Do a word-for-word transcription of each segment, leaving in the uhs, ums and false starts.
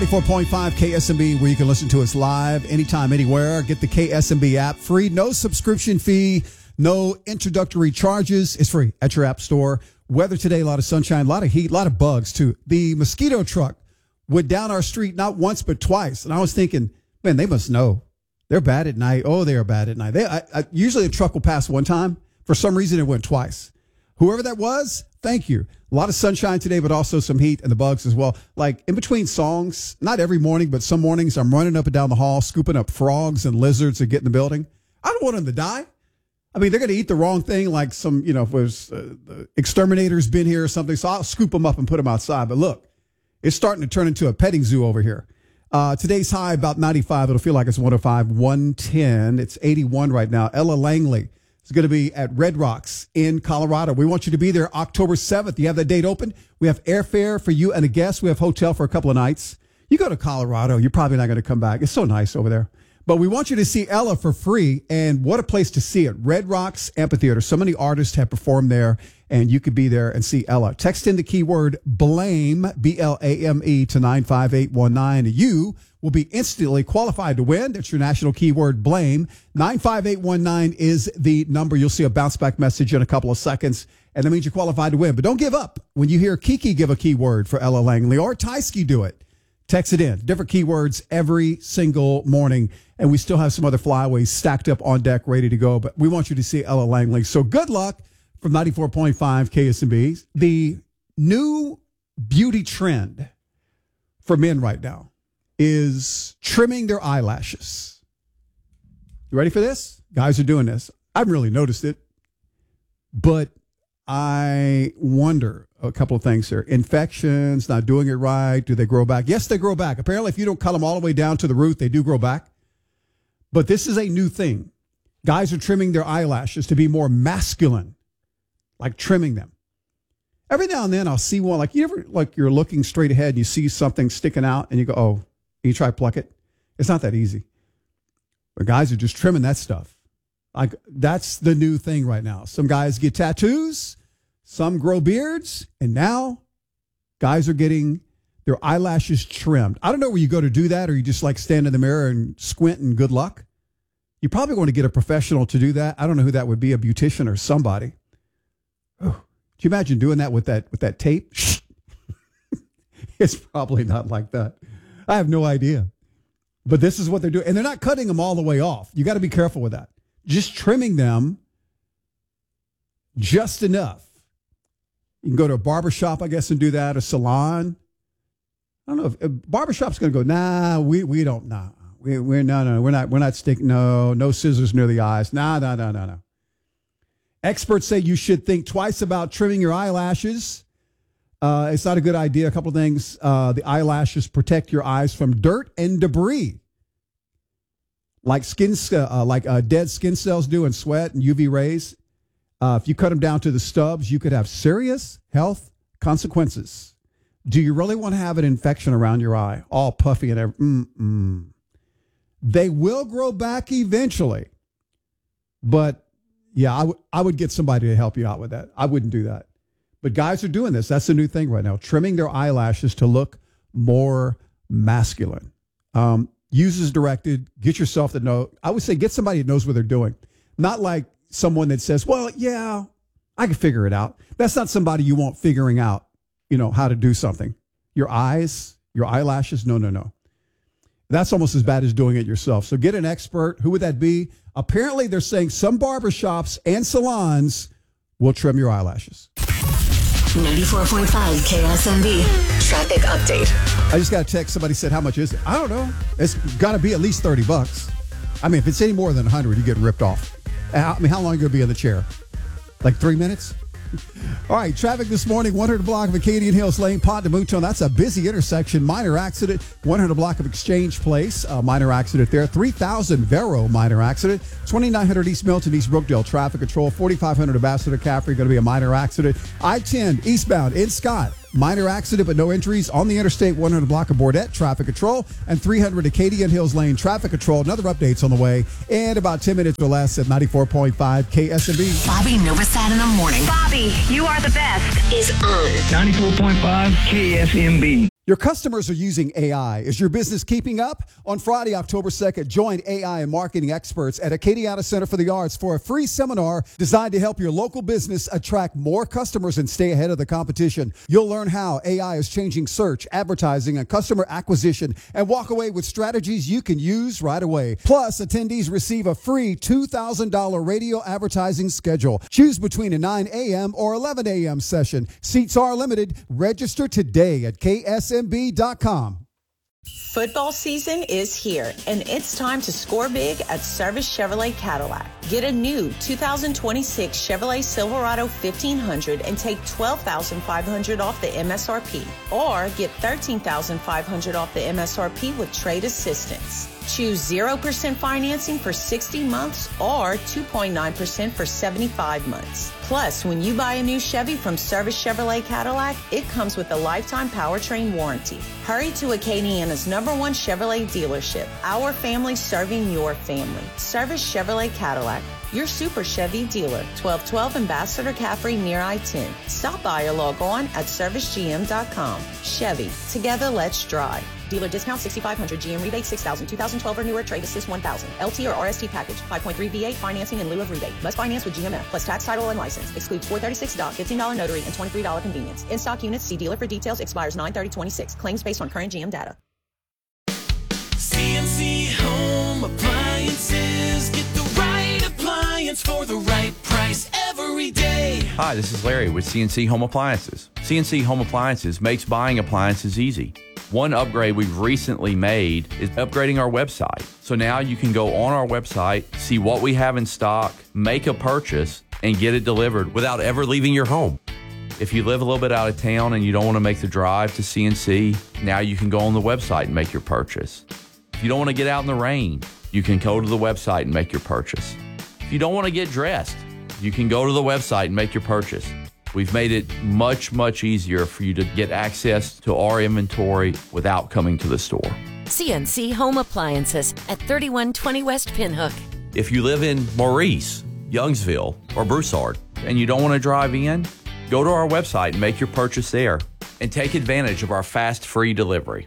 ninety-four point five K S M B, where you can listen to us live anytime, anywhere. Get the K S M B app free. No subscription fee, no introductory charges. It's free at your app store. Weather today, a lot of sunshine, a lot of heat, a lot of bugs, too. The mosquito truck went down our street not once but twice. And I was thinking, man, they must know. They're bad at night. Oh, they are bad at night. They, I, I, usually a truck will pass one time. For some reason, it went twice. Whoever that was, thank you. A lot of sunshine today, but also some heat and the bugs as well. Like in between songs, not every morning, but some mornings I'm running up and down the hall, scooping up frogs and lizards that get in the building. I don't want them to die. I mean, they're going to eat the wrong thing, like some, you know, if it was, uh, the exterminator's been here or something. So I'll scoop them up and put them outside. But look, it's starting to turn into a petting zoo over here. Uh, today's high about ninety-five. It'll feel like it's one oh five, one ten. It's eighty-one right now. Ella Langley is going to be at Red Rocks in Colorado. We want you to be there October seventh. You have that date open. We have airfare for you and a guest. We have hotel for a couple of nights. You go to Colorado, you're probably not going to come back. It's so nice over there. But we want you to see Ella for free, and what a place to see it. Red Rocks Amphitheater. So many artists have performed there, and you could be there and see Ella. Text in the keyword BLAME, B L A M E, to nine five eight one nine. You will be instantly qualified to win. That's your national keyword, BLAME. nine five eight one nine is the number. You'll see a bounce back message in a couple of seconds, and that means you're qualified to win. But don't give up when you hear Kiki give a keyword for Ella Langley or Tysky do it. Text it in. Different keywords every single morning. And we still have some other flyaways stacked up on deck, ready to go. But we want you to see Ella Langley. So good luck from ninety-four point five K S M B. The new beauty trend for men right now is trimming their eyelashes. You ready for this? Guys are doing this. I haven't really noticed it. But I wonder a couple of things here. Infections, not doing it right. Do they grow back? Yes, they grow back. Apparently, if you don't cut them all the way down to the root, they do grow back. But this is a new thing. Guys are trimming their eyelashes to be more masculine, like trimming them. Every now and then I'll see one, like you ever, like you're looking straight ahead and you see something sticking out and you go, oh, you try to pluck it. It's not that easy. But guys are just trimming that stuff. Like that's the new thing right now. Some guys get tattoos, some grow beards, and now guys are getting their eyelashes trimmed. I don't know where you go to do that, or you just like stand in the mirror and squint and good luck. You probably want to get a professional to do that. I don't know who that would be, a beautician or somebody. Oh, can you imagine doing that with that with that tape? It's probably not like that. I have no idea. But this is what they're doing. And they're not cutting them all the way off. You got to be careful with that. Just trimming them just enough. You can go to a barbershop, I guess, and do that, a salon. I don't know if a barbershop's going to go, nah, we we don't, nah. We, we're, no, no, we're not, we're not sticking, no, no scissors near the eyes. Nah, no, no, no, no. Experts say you should think twice about trimming your eyelashes. Uh, it's not a good idea. A couple of things. Uh, the eyelashes protect your eyes from dirt and debris, like skin, uh, like uh, dead skin cells do in sweat and U V rays. Uh, if you cut them down to the stubs, you could have serious health consequences. Do you really want to have an infection around your eye, all puffy and everything? Mm-mm. They will grow back eventually, but yeah, I, w- I would get somebody to help you out with that. I wouldn't do that. But guys are doing this. That's the new thing right now, trimming their eyelashes to look more masculine. Um, use as directed. Get yourself to know. I would say get somebody that knows what they're doing. Not like someone that says, well, yeah, I can figure it out. That's not somebody you want figuring out, you know, how to do something. Your eyes, your eyelashes, no, no, no. That's almost as bad as doing it yourself. So get an expert. Who would that be? Apparently, they're saying some barbershops and salons will trim your eyelashes. ninety-four point five K S M B traffic update. I just got a text. Somebody said, how much is it? I don't know. It's got to be at least thirty bucks. I mean, if it's any more than one hundred, you get ripped off. I mean, how long are you going to be in the chair? Like three minutes? All right, traffic this morning, one hundred block of Acadian Hills Lane, Pont de Mouton. That's a busy intersection. Minor accident, one hundred block of Exchange Place. Uh, minor accident there. three thousand Vero, minor accident. twenty-nine hundred East Milton, East Brookdale, traffic control. forty-five hundred Ambassador Caffrey, going to be a minor accident. I ten eastbound in Scott. Minor accident, but no injuries on the interstate. one hundred block of Bordette, traffic control. And three hundred Acadian Hills Lane, traffic control. Another updates on the way. And about ten minutes or less at ninety-four point five K S M B. Bobby Novosad in the morning. Bobby, you are the best. Is on ninety-four point five K S M B. Your customers are using A I. Is your business keeping up? On Friday, October second, join A I and marketing experts at Acadiana Center for the Arts for a free seminar designed to help your local business attract more customers and stay ahead of the competition. You'll learn how A I is changing search, advertising, and customer acquisition, and walk away with strategies you can use right away. Plus, attendees receive a free two thousand dollars radio advertising schedule. Choose between a nine a.m. or eleven a.m. session. Seats are limited. Register today at K S M B dot com. Football season is here, and it's time to score big at Service Chevrolet Cadillac. Get a new two thousand twenty-six Chevrolet Silverado fifteen hundred and take twelve thousand five hundred dollars off the M S R P, or get thirteen thousand five hundred dollars off the M S R P with trade assistance. Choose zero percent financing for sixty months or two point nine percent for seventy-five months. Plus, when you buy a new Chevy from Service Chevrolet Cadillac, it comes with a lifetime powertrain warranty. Hurry to Acadiana's number one Chevrolet dealership. Our family serving your family. Service Chevrolet Cadillac, your Super Chevy dealer. twelve twelve Ambassador Caffrey near I ten. Stop by or log on at service G M dot com. Chevy, together let's drive. Dealer discount sixty-five hundred, G M rebate six thousand, two thousand twelve or newer, trade assist one thousand. L T or R S T package, five point three V A, financing in lieu of rebate. Must finance with G M F, plus tax, title, and license. Excludes four thirty-six doc, fifteen dollars notary, and twenty-three dollars convenience. In stock units, see dealer for details, expires nine thirty twenty-six. Claims based on current G M data. C N C Home Appliances. Get the right appliance for the right price every day. Hi, this is Larry with C N C Home Appliances. C N C Home Appliances makes buying appliances easy. One upgrade we've recently made is upgrading our website. So now you can go on our website, see what we have in stock, make a purchase, and get it delivered without ever leaving your home. If you live a little bit out of town and you don't want to make the drive to C N C, now you can go on the website and make your purchase. If you don't want to get out in the rain, you can go to the website and make your purchase. If you don't want to get dressed, you can go to the website and make your purchase. We've made it much, much easier for you to get access to our inventory without coming to the store. C N C Home Appliances at thirty-one twenty West Pinhook. If you live in Maurice, Youngsville, or Broussard, and you don't want to drive in, go to our website and make your purchase there, and take advantage of our fast, free delivery.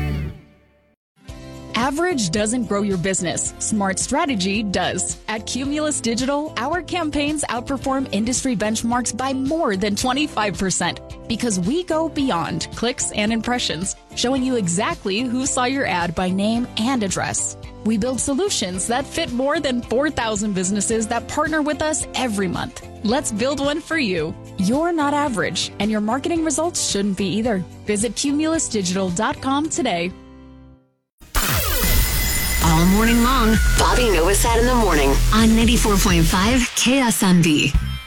Average doesn't grow your business. Smart strategy does. At Cumulus Digital, our campaigns outperform industry benchmarks by more than twenty-five percent because we go beyond clicks and impressions, showing you exactly who saw your ad by name and address. We build solutions that fit more than four thousand businesses that partner with us every month. Let's build one for you. You're not average, and your marketing results shouldn't be either. Visit cumulus digital dot com today. All morning long, Bobby Novosad in the morning on ninety-four point five K S M B.